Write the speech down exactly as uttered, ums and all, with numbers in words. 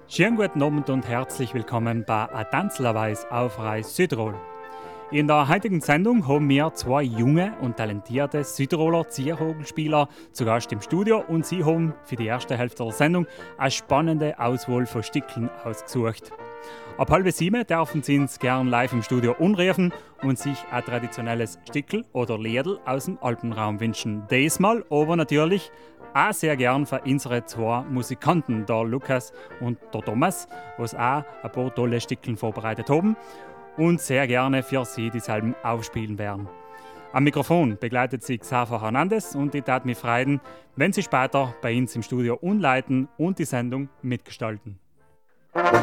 Schönen guten Abend und herzlich willkommen bei A Tanzlerweis auf Reis Südtirol. In der heutigen Sendung haben wir zwei junge und talentierte Südtiroler Zierhogelspieler zu Gast im Studio und sie haben für die erste Hälfte der Sendung eine spannende Auswahl von Stickeln ausgesucht. Ab halb sieben dürfen Sie uns gern live im Studio anrufen und sich ein traditionelles Stickel oder Liedl aus dem Alpenraum wünschen. Diesmal aber natürlich auch sehr gern für unsere zwei Musikanten, der Lukas und der Thomas, was auch ein paar tolle Stickeln vorbereitet haben und sehr gerne für Sie dieselben aufspielen werden. Am Mikrofon begleitet Sie Xaver Hernandez und ich tat mich freuen, wenn Sie später bei uns im Studio anleiten und die Sendung mitgestalten.